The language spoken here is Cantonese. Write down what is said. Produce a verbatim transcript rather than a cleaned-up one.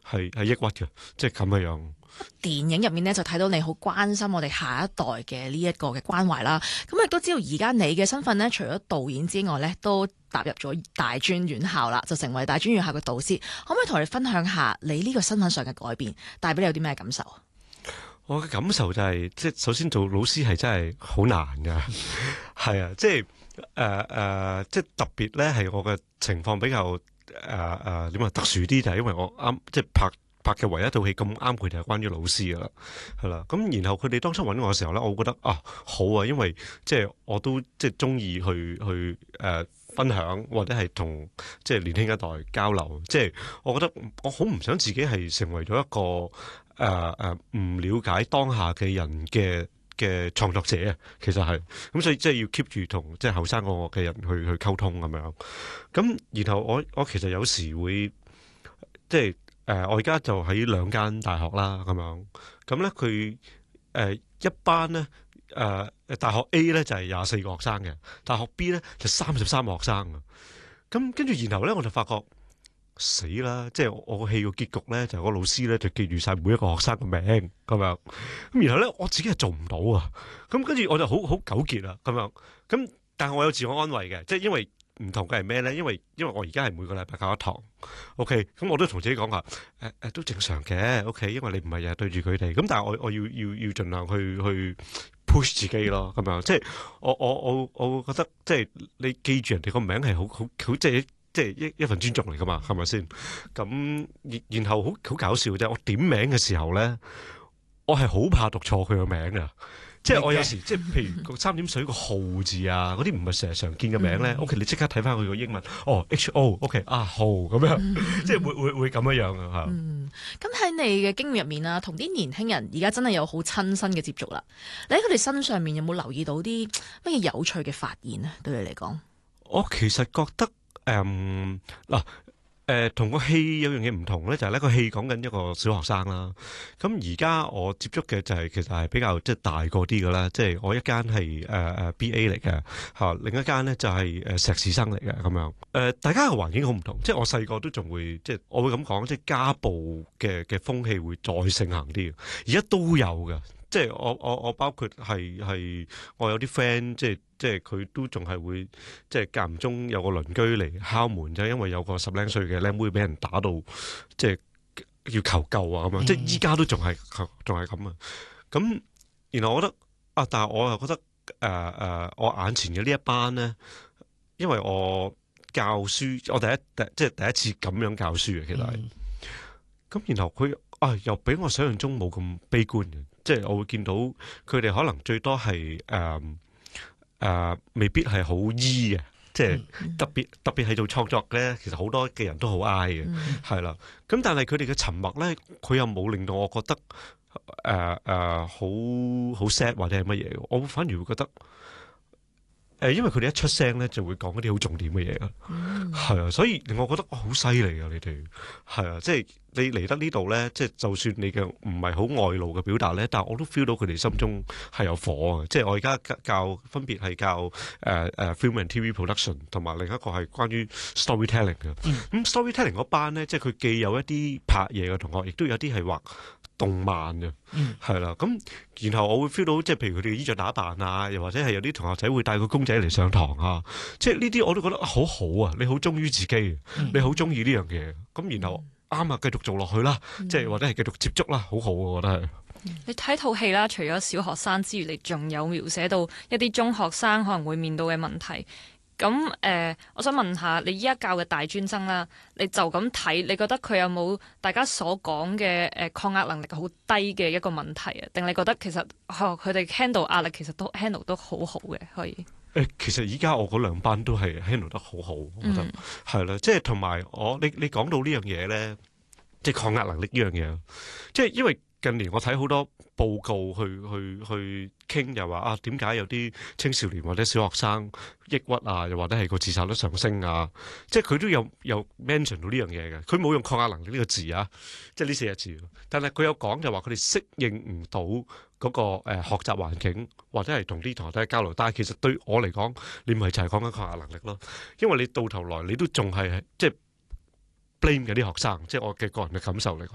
係係抑鬱嘅，即係咁嘅樣。 電影入面咧就睇到你好關心我哋下一代嘅呢一個嘅關懷啦。咁亦都知道而家你嘅身份咧，除咗導演之外咧，都踏入咗大專院校啦，就成為大專院校嘅導師。可唔可以同我哋分享下你呢個身份上嘅改變，帶俾你有啲咩感受？ 我嘅感受就係、是，即係首先做老師係真係好難噶，係啊，即係誒誒，即係特別咧係我嘅情況比較誒誒點啊特殊啲，就係因為我啱即係拍。拍嘅唯一一套戲咁啱佢哋係關於老師噶啦，係啦。咁然後佢哋當初揾我嘅時候咧，我覺得啊好啊，因為即係我都即係中意去去誒、呃、分享或者係同即係年輕一代交流。即係我覺得我好唔想自己係成為咗一個誒誒唔了解當下嘅人嘅嘅創作者啊。其實係咁，所以即係要 keep 住同即係後生過我嘅人去去溝通咁樣。咁然後我我其實有時會即係。誒、呃，我而家就喺兩間大學啦，咁樣，咁咧佢誒一班咧，誒、呃、大學 A 咧就係廿四個學生嘅，大學 B 咧就三十三個學生啊。咁跟住然後咧，我就發覺死啦，即係我個戲個結局咧，就係、個老師咧就記住晒每一個學生嘅名咁樣。咁然後咧，我自己係做唔到啊。咁跟住我就好好糾結啊，咁樣。咁但係我有自我安慰嘅，即係因為。唔同嘅係咩咧？因為因為我而家係每個禮拜教一堂 ，OK，咁我都同自己講話，誒、呃、誒都正常嘅 ，OK，因為你唔係日日對住佢哋，咁但係我我要要要盡量去去 push 自己咯，咁樣，即係我我我我會覺得，即係你記住人哋個名係好好好，即係即係一一份尊重嚟噶嘛，係咪先？咁然後好好搞笑嘅啫，我點名嘅時候咧，我係好怕讀錯佢個名噶。即係我有時即係譬如個三點水個號字啊，嗰啲唔係成日常見嘅名咧。OK，你即刻睇翻佢個英文，哦 H O，OK 啊號咁樣，即係會會會咁樣樣啊嚇。 嗯，咁喺你嘅經驗入面啦，同啲年輕人而家真係有好親身嘅接觸啦。你喺佢哋身上面有冇留意到啲乜嘢有趣嘅發現咧？對你嚟講， 我其實覺得誒嗱。誒同個戲有樣嘢唔同咧，就係、是、呢個戲講緊一個小學生啦。咁而家我接觸嘅就係、是、其實係比較即係大個啲嘅啦。即係我一間係誒誒 B A 嚟嘅嚇，另一間咧就係誒碩士生嚟嘅咁樣。誒、呃、大家嘅環境好唔同，即係我細個都仲會即係我會咁講，即係家暴嘅嘅風氣會再盛行啲。而家都有嘅。即係我我我包括係係我有啲 friend 即係即係佢都仲係會即係間唔中有個鄰居嚟敲門，就因為有個十零歲嘅靚妹俾人打到即係要求救啊咁樣，即係依家都仲係仲係咁啊。咁然後我覺得啊，但係我又覺得誒誒、呃呃，我眼前嘅呢一班咧，因為我教書，我第一第即係第一次咁樣教書嘅，其實係咁、嗯。然後佢啊，又比我想象中冇咁悲觀嘅。即係我會見到佢哋可能最多係誒誒，未必係好醫嘅。即係特別特別係做創作咧，其實好多嘅人都好哀嘅，係啦、嗯。咁但係佢哋嘅沉默咧，佢又冇令到我覺得誒誒好好 sad 或者係乜嘢。我反而會覺得誒、呃，因為佢哋一出聲咧，就會講一啲好重點嘅嘢啊，係啊、嗯，所以令我覺得好犀利啊！你哋係啊，即係。你嚟得呢度咧，即係就算你嘅唔係好外露嘅表達咧，但係我都 feel 到佢哋心中係有火啊！即係我而家教分別係教誒誒、呃呃、film and T V production，同埋另一個係關於 storytelling 嘅。咁、嗯、storytelling 嗰班咧，即係佢既有一啲拍嘢嘅同學，亦都有啲係畫動漫嘅，係啦、嗯。咁然後我會 feel 到，即係譬如佢哋衣着打扮啊，又或者係有啲同學仔會帶個公仔嚟上堂啊，即係呢啲我都覺得好好啊！你好忠於自己，你好中意呢樣嘢，咁然後。啱啊，繼續做落去啦，即係、嗯、或者係繼續接觸啦，好好啊，我覺得係。 你睇套戲啦，除咗小學生之餘，你仲有描寫到一啲中學生可能會面對嘅問題。咁誒、呃，我想問下你依家教嘅大專生啦，你就咁睇，你覺得佢有冇大家所講嘅誒抗壓能力好低嘅一個問題啊？定你覺得其實佢哋 handle 壓力其實都 handle 都好好嘅，可以？ 誒，其實依家我嗰兩班都係 handle 得好好，我覺得係啦、嗯，即係同埋我你你講到呢樣嘢咧，即係抗壓能力呢樣嘢，即係因為近年我睇好多報告去去去傾，又話啊點解有啲青少年或者小學生抑鬱啊，又或者係個自殺率上升啊，即係佢都有有 mention 到呢樣嘢嘅，佢冇用抗壓能力呢個字啊，即係呢四個字，但係佢有講就話佢哋適應唔到嗰個誒、呃、學習環境，或者係同啲同學仔交流，但係其實對我嚟講，你唔係就係講緊抗壓能力咯，因為你到頭來你都仲係即係 blame 嗰啲學生，即係我嘅個人嘅感受嚟講。